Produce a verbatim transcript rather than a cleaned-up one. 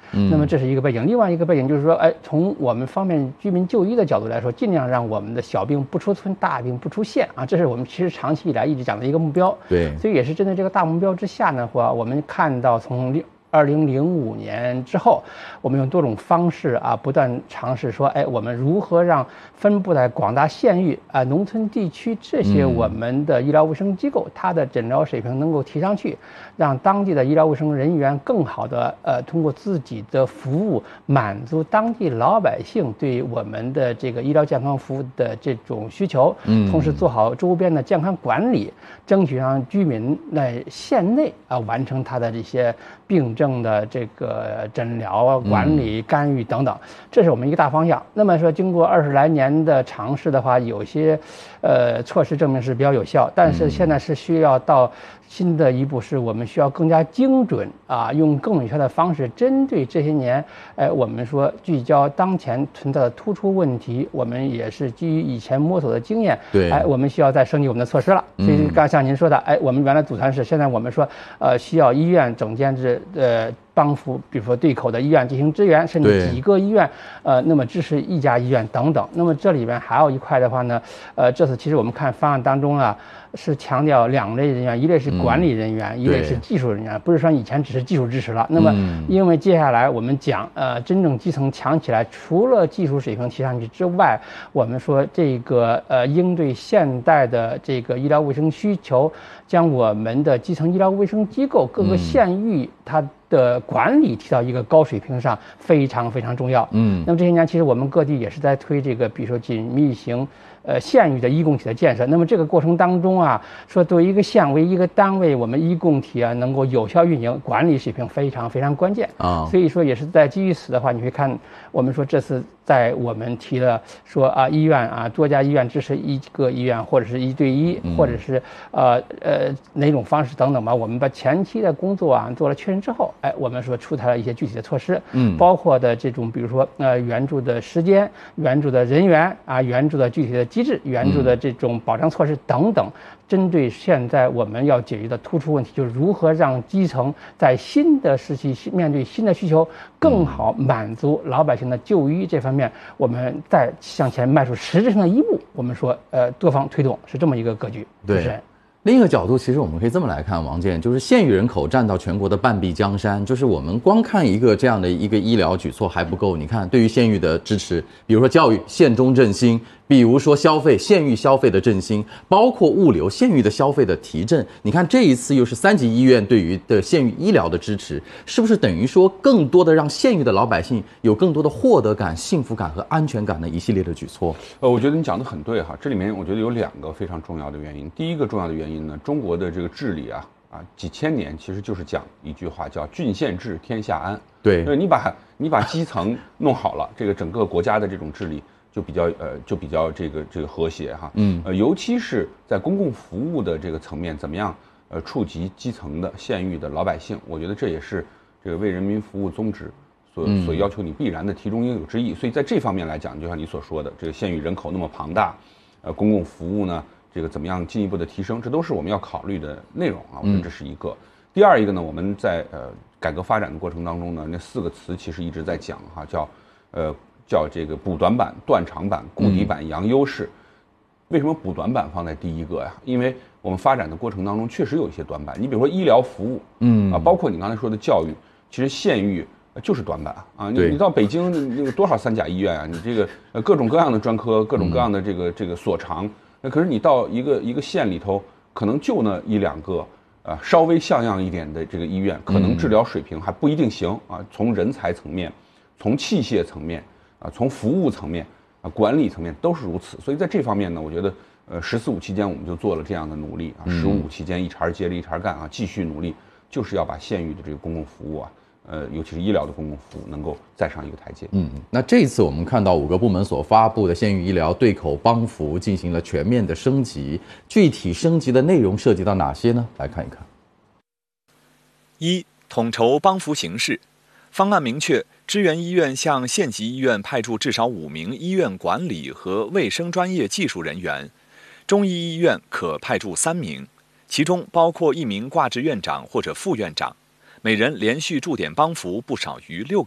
那么这是一个背景。另外一个背景就是说，哎，从我们方便居民就医的角度来说，尽量让我们的小病不出村，大病不出县啊，这是我们其实长期以来一直讲的一个目标。 对， 所以也是针对这个大目标之下呢，话我们看到从二零零五年之后，我们用多种方式啊，不断尝试说，哎，我们如何让分布在广大县域啊、农村地区这些我们的医疗卫生机构，它的诊疗水平能够提上去，让当地的医疗卫生人员更好的呃，通过自己的服务满足当地老百姓对我们的这个医疗健康服务的这种需求，嗯，同时做好周边的健康管理，争取让居民在县内啊完成他的这些病症的这个诊疗、管理、干预等等，这是我们一个大方向。那么说，经过二十来年的尝试的话，有些呃措施证明是比较有效，但是现在是需要到新的一步，是我们需要更加精准啊，用更有效的方式，针对这些年，哎，我们说聚焦当前存在的突出问题，我们也是基于以前摸索的经验， 对， 哎，我们需要再升级我们的措施了。所以刚像您说的，哎，我们原来组团是，现在我们说，呃，需要医院整建制，呃。帮扶，比如说对口的医院进行支援，甚至几个医院，呃，那么支持一家医院等等。那么这里边还有一块的话呢，呃，这次其实我们看方案当中啊，是强调两类人员，一类是管理人员，嗯、一类是技术人员，不是说以前只是技术支持了。那么，因为接下来我们讲，呃，真正基层强起来，除了技术水平提上去之外，我们说这个呃，应对现代的这个医疗卫生需求，将我们的基层医疗卫生机构各个县域它的管理提到一个高水平上，非常非常重要。嗯，那么这些年其实我们各地也是在推这个，比如说紧密型呃县域的医共体的建设。那么这个过程当中啊，说作为一个县为一个单位，我们医共体啊能够有效运营，管理水平非常非常关键啊。所以说也是在基于此的话，你会看我们说这次在我们提了说啊医院啊多家医院支持一个医院，或者是一对一，嗯、或者是呃呃哪种方式等等吧。我们把前期的工作啊做了确认之后。哎，我们说出台了一些具体的措施，嗯，包括的这种，比如说呃援助的时间、援助的人员啊、援助的具体的机制、援助的这种保障措施等等，针对现在我们要解决的突出问题，就是如何让基层在新的时期面对新的需求，更好满足老百姓的就医这方面，我们再向前迈出实质性的一步。我们说呃多方推动是这么一个格局。主持人。 另一个角度，其实我们可以这么来看，王健，就是县域人口占到全国的半壁江山，就是我们光看一个这样的一个医疗举措还不够。你看，对于县域的支持，比如说教育，县中振兴；比如说消费，县域消费的振兴，包括物流，县域的消费的提振。你看这一次又是三级医院对于的县域医疗的支持，是不是等于说更多的让县域的老百姓有更多的获得感、幸福感和安全感的一系列的举措？ 呃，我觉得你讲得很对哈，这里面我觉得有两个非常重要的原因。第一个重要的原因。中国的这个治理啊啊，几千年其实就是讲一句话，叫郡县治，天下安。 对， 你把你把基层弄好了，这个整个国家的这种治理就比较呃就比较这个这个和谐哈。嗯，呃，尤其是在公共服务的这个层面，怎么样呃触及基层的县域的老百姓？我觉得这也是这个为人民服务宗旨所所要求你必然的题中应有之义。所以在这方面来讲，就像你所说的，这个县域人口那么庞大，呃，公共服务呢？这个怎么样进一步的提升，这都是我们要考虑的内容啊。我觉得这是一个。嗯、第二一个呢，我们在呃改革发展的过程当中呢，那四个词其实一直在讲哈，叫呃叫这个补短板、断长板、固底板、扬优势。嗯、为什么补短板放在第一个呀？因为我们发展的过程当中确实有一些短板。你比如说医疗服务，嗯啊，包括你刚才说的教育，其实县域就是短板啊。你你到北京那个多少三甲医院啊？你这个呃各种各样的专科，各种各样的这个这个所长。那可是你到一个一个县里头，可能就那一两个，呃，稍微像样一点的这个医院，可能治疗水平还不一定行啊。从人才层面，从器械层面，啊，从服务层面，啊，管理层面都是如此。所以在这方面呢，我觉得，呃，十四五期间我们就做了这样的努力啊。十五期间一茬接着一茬干啊，继续努力，就是要把县域的这个公共服务啊。呃，尤其是医疗的公共服务能够再上一个台阶。 嗯，那这一次我们看到五个部门所发布的县域医疗对口帮扶进行了全面的升级，具体升级的内容涉及到哪些呢？来看一看。 一、统筹帮扶形式，方案明确，支援医院向县级医院派驻至少五名医院管理和卫生专业技术人员，中医医院可派驻三名，其中包括一名挂职院长或者副院长。每人连续驻点帮扶不少于六个